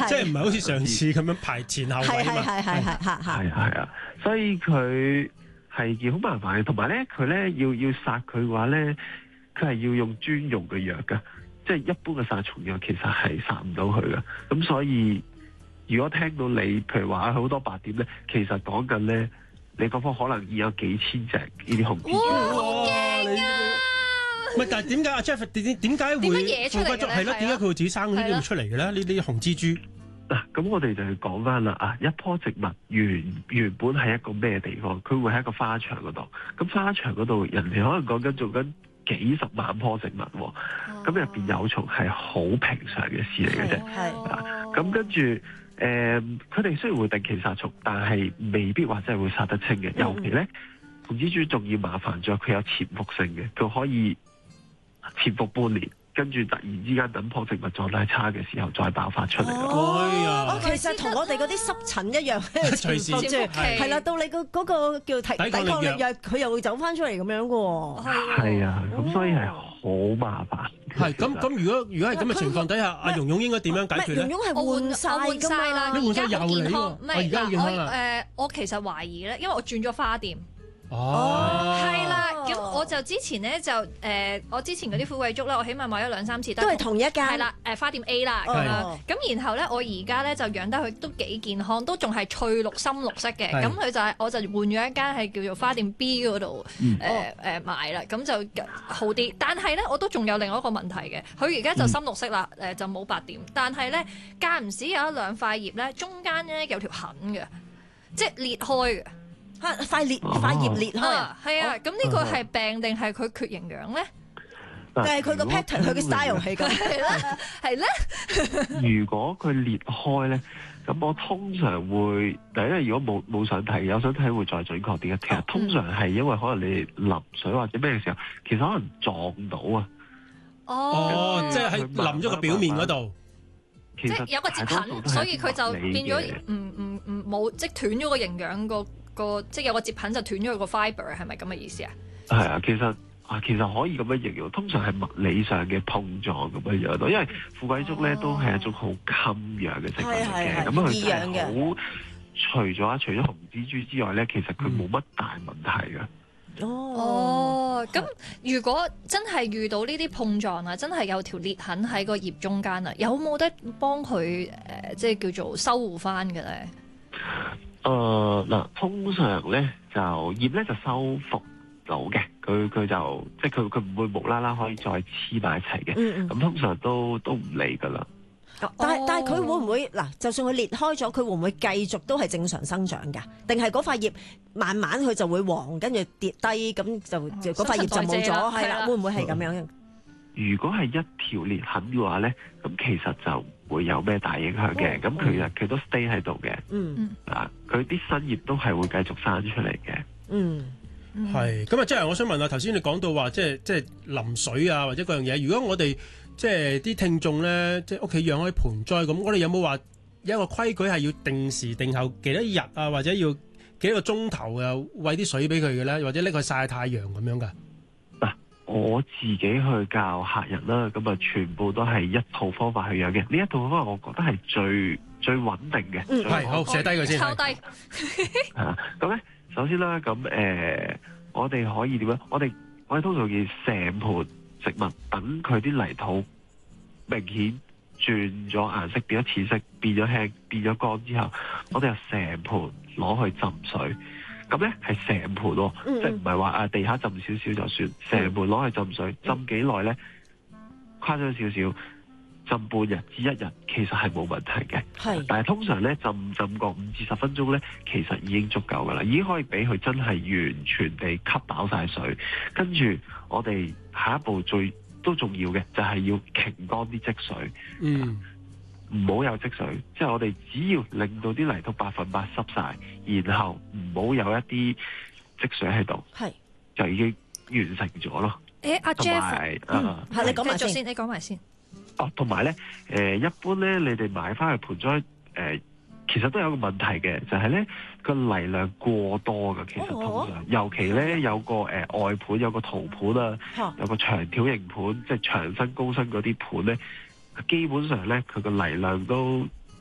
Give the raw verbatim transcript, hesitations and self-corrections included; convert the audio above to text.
即係唔係好似上次咁樣排前後位嘛？ 係係係係係係係啊，所以佢係件好麻煩嘅，同埋咧佢咧要要殺佢嘅話咧，佢係要用專用嘅藥㗎，即係一般嘅殺蟲藥其實係殺唔到佢㗎。咁所以如果聽到你譬如話好多白點咧，其實講緊咧，你嗰方可能已經有幾千隻呢啲紅蜘蛛。 好驚啊！ 唔係，但係點解阿 Jeff 點點解會點樣野出嚟嘅咧？ 係咯，點解佢會自己生呢啲會出嚟嘅咧？呢啲紅蜘蛛嗱，咁我哋就要講翻啦啊！一棵植物原原本係一個咩地方？佢會喺一個花場嗰度。咁花場嗰度，人哋可能講緊做緊幾十萬棵植物喎。咁入邊有蟲係好平常嘅事嚟嘅啫。係。咁跟住誒，佢哋雖然會定期殺蟲，但係未必話真係會殺得清嘅。嗯、尤其咧，紅蜘蛛仲要麻煩咗，佢有潛伏性嘅，佢可以潛伏半年。跟住突然之間等棵植物狀態差嘅時候再爆發出嚟咯。 哎呀！ 哦，其實同我哋嗰啲濕疹一樣， 隨時住係啦，到你個嗰個叫抵抵抗力藥，佢又會走翻出嚟咁樣嘅喎。 係啊，咁所以係好麻煩。 係咁咁，如果如果係咁嘅情況底下，阿蓉蓉應該點樣解決咧？ 蓉蓉係換曬㗎嘛， 你換晒又嚟喎。 唔係嗱，我誒我其實懷疑咧，因為我轉咗花店。 哦， 係啦，咁我就之前咧就誒、呃，我之前嗰啲富貴竹咧，我起碼買咗兩三次， 都係同一間， 係啦，誒花店 A 啦咁樣，咁然後咧我而家咧就養得佢都幾健康，都仲係翠綠深綠色嘅，咁佢就係、是、我就換咗一間係叫做花店 B 嗰度誒誒買啦，咁就好啲。但係咧我都仲有另外一個問題嘅，佢而家就深綠色啦，誒、呃、就冇白點，但係咧間唔時有一兩塊葉咧，中間咧有條痕嘅，即係裂開嘅。 塊裂塊葉裂開啊！ 係啊，咁呢個係病定係佢缺營養咧？ 但係佢個 pattern，佢嘅 style 係咁， 係咧，係咧。 如果佢裂開咧，咁我通常會，但係因為如果冇冇想睇，有想睇會再準確啲嘅。其實通常係因為可能你淋水或者咩嘅時候，其實可能撞到啊。 哦，即係喺淋咗個表面嗰度。 其實有個折痕，所以佢就變咗唔唔唔冇，即係斷咗個營養個。個即係有個接痕就斷咗佢個 fibre， 係咪咁嘅意思啊？ 係啊，其實啊，其實可以咁樣形容，通常係物理上嘅碰撞咁樣樣咯。因為富貴竹咧、哦、都係一種好襟養嘅植物嚟嘅，咁佢係好除咗啊，除咗紅蜘蛛之外咧，其實佢冇乜大問題嘅。 哦，咁、哦、如果真係遇到呢啲碰撞啊，真係有條裂痕喺個葉中間啊，有冇得幫佢誒、呃，即係叫做修護翻嘅咧？ 誒嗱、呃，通常咧就葉咧就修復到嘅，佢佢就即係佢佢唔會無啦啦可以再黐埋一齊嘅，咁、嗯嗯、通常都都唔理噶啦。 但係但係佢會唔會嗱？就算佢裂開咗，佢會唔會繼續都係正常生長㗎？定係嗰塊葉慢慢佢就會黃，跟住跌低，咁就嗰塊葉就冇咗，係啦？會唔會係咁樣？ 如果係一條裂痕嘅話咧，咁其實就唔會有咩大影響嘅。咁、哦、其實佢都 stay 喺度嘅。嗯，啊，佢啲新葉都係會繼續生出嚟嘅。 嗯， 係。咁啊，即係我想問下，頭先你講到話，即係即係淋水啊，或者嗰樣嘢。如果我哋即係啲聽眾咧，即係屋企養開盆栽咁，我哋有冇話有一個規矩係要定時定候幾多日啊，或者要幾多個鐘頭啊，餵啲水俾佢嘅咧，或者拎佢曬太陽咁樣㗎？ 我自己去教客人啦，咁啊全部都係一套方法去養嘅。呢一套方法我覺得係最最穩定嘅。嗯， 係好寫低佢先。 抄低。 係啊，咁咧首先啦，咁誒、呃，我哋可以點樣？我哋我哋通常要成盆植物等佢啲泥土明顯轉咗顏色，變咗淺色，變咗輕，變咗乾之後，我哋就成盆攞去浸水。咁咧係成盆喎，嗯、即係唔係話啊地下浸少少就算，成盆攞去浸水，浸幾耐咧？誇張少少，浸半日至一日，其實係冇問題嘅。係，但係通常咧浸浸個五至十分鐘咧，其實已經足夠噶啦，已經可以俾佢真係完全地吸飽晒水。跟住我哋下一步最都重要嘅就係要擎乾啲積水。嗯。唔好有積水，即係我哋只要令到啲泥土百分百濕晒，然後唔好有一啲積水喺度，係就已經完成咗咯。 誒，阿 Jeff， 嗯，係你講埋先， 你講埋先。 哦，同埋咧，誒，一般咧，你哋買翻去盆栽，誒，其實都有個問題嘅，就係咧個泥量過多嘅，其實通常，尤其咧有個誒外盤有個陶盤啊，有個長條形盤，即係長身高身嗰啲盤咧。基本上咧，佢個泥量都